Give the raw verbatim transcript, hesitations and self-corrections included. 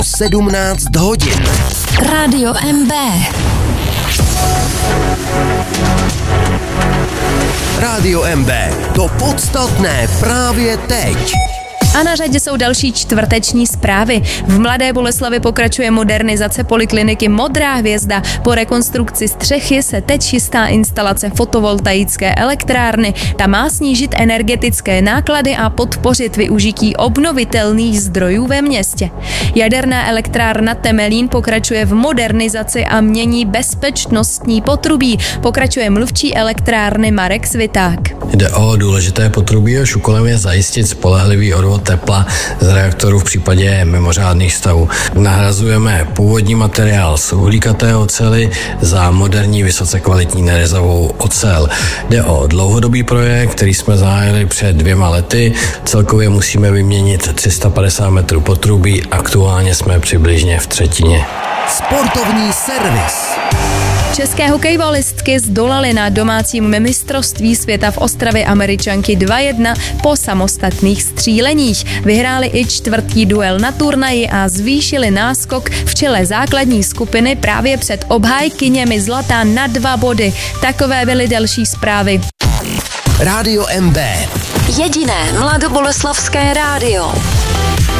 sedmnáct hodin. Rádio M B. Rádio M B. To podstatné právě teď. A na řadě jsou další čtvrteční zprávy. V Mladé Boleslavi pokračuje modernizace polikliniky Modrá hvězda. Po rekonstrukci střechy se teď chystá instalace fotovoltaické elektrárny. Ta má snížit energetické náklady a podpořit využití obnovitelných zdrojů ve městě. Jaderná elektrárna Temelín pokračuje v modernizaci a mění bezpečnostní potrubí. Pokračuje mluvčí elektrárny Marek Sviták. Jde o důležité potrubí, jehož úkolem je zajistit spolehlivý odvod tepla z reaktoru v případě mimořádných stavů. Nahrazujeme původní materiál z uhlíkaté oceli za moderní vysoce kvalitní nerezovou ocel. Jde o dlouhodobý projekt, který jsme zahájili před dvěma lety. Celkově musíme vyměnit tři sta padesát metrů potrubí, aktuálně jsme přibližně v třetině. Sportovní servis. České hokejbalistky zdolaly na domácím mistrovství světa v Ostravě Američanky dva jedna po samostatných stříleních. Vyhráli i čtvrtý duel na turnaji a zvýšili náskok v čele základní skupiny právě před obhájkyněmi zlata na dva body. Takové byly další zprávy. Rádio M B. Jediné mladoboleslavské rádio.